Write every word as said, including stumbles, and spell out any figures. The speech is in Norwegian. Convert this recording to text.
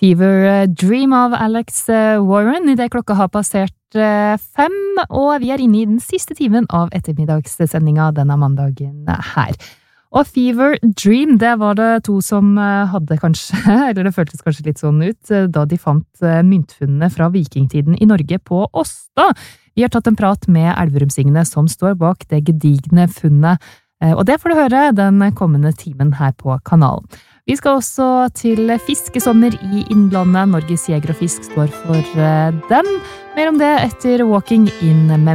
Fever Dream av Alex Warren I det klokka har passert fem, og vi er inne I den siste timen av ettermiddagssendinga denne mandagen her. Og Fever Dream, det var det to som hadde kanskje, eller det føltes kanskje litt sånn ut, da de fant myntfunnene fra vikingtiden I Norge på Åsta. Vi har tatt en prat med Elverumsingene som står bak det gedigne funnet, og det får du høre den kommende timen her på kanalen. Vi skal også til fiskesommer I Innlandet. Norges Jeger og Fisk står for den. Mer om det etter Walking in Memory.